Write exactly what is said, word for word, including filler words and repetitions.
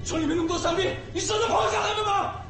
村里面那么多伤兵，你舍得跑下来了吗？